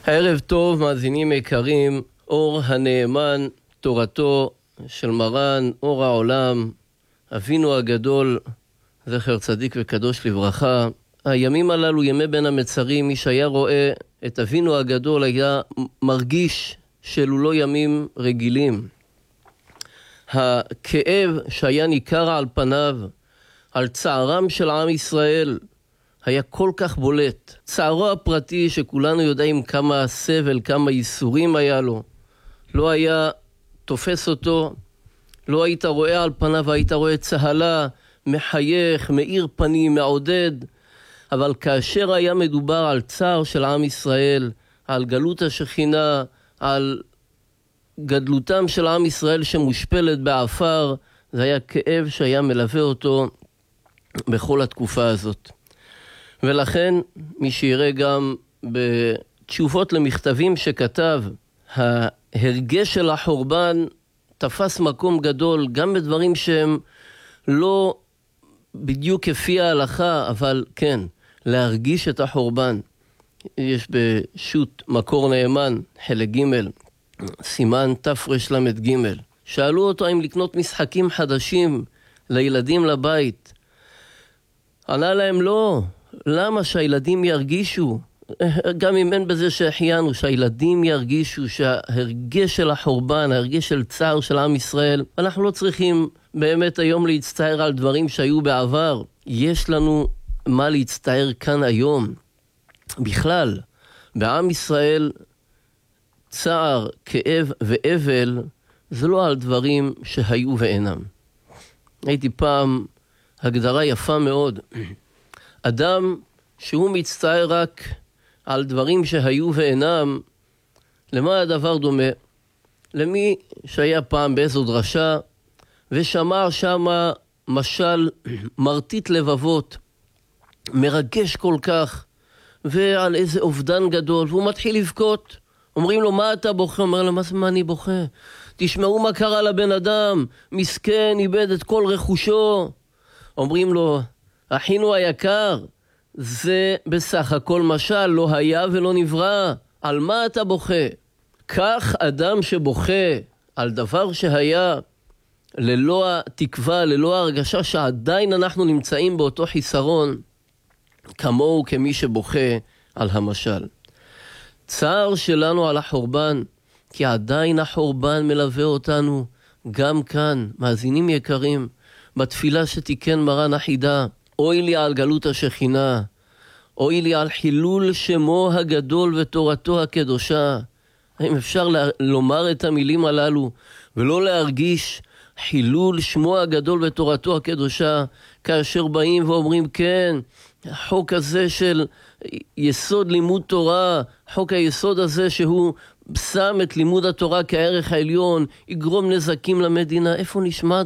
ערב טוב, מאזינים יקרים. אור הנאמן, תורתו של מרן, אור העולם, אבינו הגדול, זכר צדיק וקדוש לברכה. הימים הללו, ימי בין המצרים, מי שהיה רואה את אבינו הגדול היה מרגיש שאלו לא ימים רגילים. הכאב שהיה ניכר על פניו, על צערם של עם ישראל, היה כל כך בולט. צערו הפרטי שכולנו יודעים כמה סבל, כמה ייסורים היה לו, לא היה תופס אותו, לא היית רואה על פניו, היית רואה צהלה, מחייך, מאיר פנים, מעודד. אבל כאשר היה מדובר על צער של עם ישראל, על גלות השכינה, על גדלותם של עם ישראל שמושפלת בעפר, זה היה כאב שהיה מלווה אותו בכל התקופה הזאת. ולכן מי שיראה גם בתשובות למכתבים שכתב, ההרגש של החורבן תפס מקום גדול, גם בדברים שהם לא בדיוק כפי ההלכה, אבל כן, להרגיש את החורבן. יש בשו"ת מקור נאמן, חלק ג', סימן תרל"ג. שאלו אותו אם לקנות משחקים חדשים לילדים לבית. ענה להם לא, למה? שהילדים ירגישו, גם אם אין בזה שהחיינו, שהילדים ירגישו שההרגש של החורבן, ההרגש של צער של עם ישראל, אנחנו לא צריכים באמת היום להצטער על דברים שהיו בעבר. יש לנו מה להצטער כאן היום. בכלל, בעם ישראל צער, כאב ואבל זה לא על דברים שהיו ואינם. הייתי פעם הגדרה יפה מאוד. אדם שהוא מצטער רק על דברים שהיו ואינם, למה הדבר דומה? למי שהיה פעם באיזו דרשה ושמע שמה משל מרטיט לבבות, מרגש כל כך, ועל איזה אובדן גדול, והוא מתחיל לבכות. אומרים לו, מה אתה בוכה? אומר לו, מה אני בוכה? תשמעו מה קרה לבן אדם, מסכן, איבד את כל רכושו. אומרים לו, אחינו היקר, זה בסך הכל משל, לא היה ולא נברא. על מה אתה בוכה? כך אדם שבוכה על דבר שהיה, ללא התקווה, ללא ההרגשה שעדיין אנחנו נמצאים באותו חיסרון, כמוהו כמי שבוכה על המשל. צער שלנו על החורבן, כי עדיין החורבן מלווה אותנו, גם כאן, מאזינים יקרים, בתפילה שתיקן מרן החידה, אוי לי על גלות השכינה, אוי לי על חילול שמו הגדול ותורתו הקדושה. האם אפשר לומר את המילים הללו ולא להרגיש חילול שמו הגדול ותורתו הקדושה, כאשר באים ואומרים כן, החוק הזה של יסוד לימוד תורה, חוק היסוד הזה שהוא שם את לימוד התורה כערך העליון, יגרום נזקים למדינה. איפה נשמע